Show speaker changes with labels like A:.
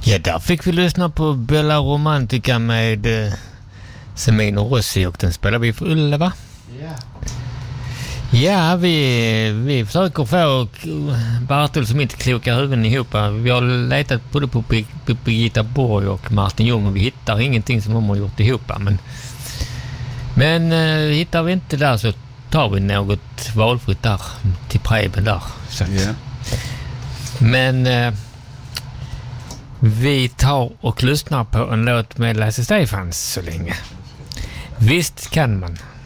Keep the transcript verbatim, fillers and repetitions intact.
A: Ja, där fick vi lyssna på Bella Romantica med eh, Semino Rossi, och den spelar vi för Ulle, va?
B: Ja.
A: Ja, vi, vi försöker få Bartol som inte klokar huvuden ihop. Vi har letat både på Birgitta Borg och Martin Ljung och vi hittar ingenting som de har gjort ihop. Men, men eh, hittar vi inte där så tar vi något valfritt där till Preben där. Så.
B: Yeah.
A: Men eh, vi tar och lyssnar på en låt med Lasse Stefans så länge. Visst kan man.